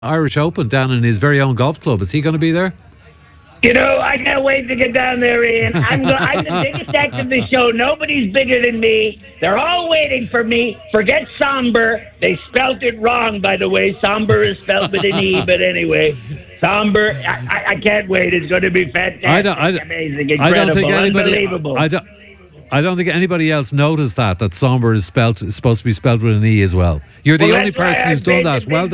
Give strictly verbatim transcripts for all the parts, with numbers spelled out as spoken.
Irish Open down in his very own golf club. Is he going to be there? You know, I can't wait to get down there, Ian. I'm, go- I'm the biggest act of the show. Nobody's bigger than me. They're all waiting for me. Forget somber. They spelt it wrong, by the way. Somber is spelled with an E, but anyway. Somber. I, I, I can't wait. It's going to be fantastic, I don't, I, amazing, incredible, I don't think anybody, unbelievable. I don't, I don't think anybody else noticed that, that somber is spelled, is supposed to be spelled with an E as well. You're the Well, only that's why person I who's done made that. the Well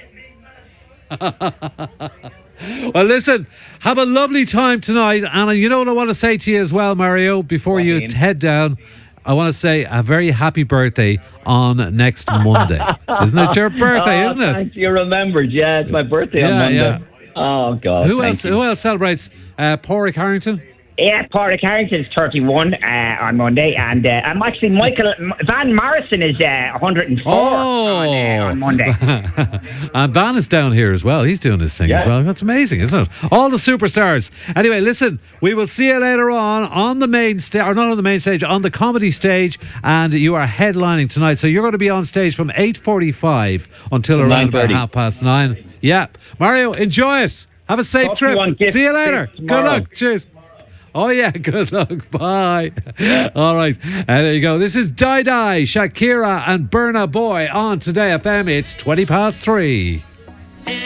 big done. bucks. Well, listen, have a lovely time tonight. And you know what I want to say to you as well, Mario, before What, you Ian? head down? I want to say a very happy birthday on next Monday. Isn't it your birthday, Oh, isn't it? thanks, you remembered. Yeah, it's my birthday on Yeah, Monday. yeah. Oh, God. Who thank else? you. Who else celebrates? Uh, Porrick Harrington. Yeah, Porrick Harrington's thirty-one uh, on Monday, and uh, I'm actually Michael Van Morrison is uh, one hundred four on, uh, on Monday. And Van is down here as well. He's doing his thing Yeah. as well. That's amazing, isn't it? All the superstars. Anyway, listen, we will see you later on on the main stage, or not on the main stage, on the comedy stage, and you are headlining tonight. So you're going to be on stage from eight forty-five until around about nine thirty. half past nine. Yeah. Mario, enjoy it. Have a safe Talk to you trip. on Gift See you later. Fix Good tomorrow. luck. Cheers. Oh, yeah, good luck. Bye. All right. And there you go. This is Di Di, Shakira and Burna Boy on Today F M. It's twenty past three.